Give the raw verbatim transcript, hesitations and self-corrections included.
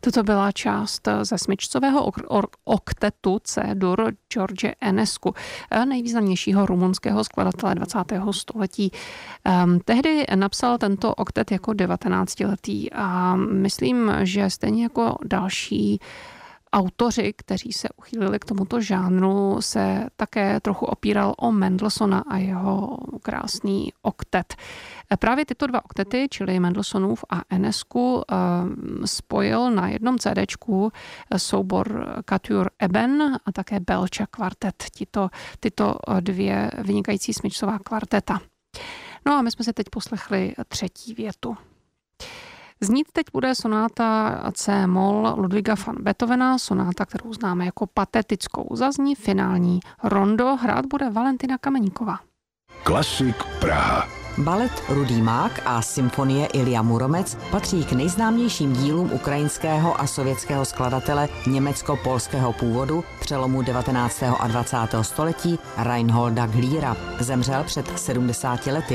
Toto byla část ze smyčcového ok- oktetu C-dur George Enescu, nejvýznamnějšího rumunského skladatele dvacátého století. Um, tehdy napsal tento oktet jako devatenáctiletý a myslím, že stejně jako další autoři, kteří se uchýlili k tomuto žánru, se také trochu opíral o Mendelssohna a jeho krásný oktet. Právě tyto dva oktety, čili Mendelssohnův a Enescu, spojil na jednom CDčku soubor Quatuor Eben a také Belcha kvartet, tyto, tyto dvě vynikající smyčcová kvarteta. No a my jsme se teď poslechli třetí větu. Znít teď bude sonáta C-moll Ludwiga van Beethovena, sonáta, kterou známe jako patetickou. Zazní finální rondo, hrát bude Valentina Kameníková. Klasik Praha. Balet Rudý mák a symfonie Ilja Muromec patří k nejznámějším dílům ukrajinského a sovětského skladatele německo-polského původu přelomu devatenáctého a dvacátého století Reinholda Glíra. Zemřel před sedmdesáti lety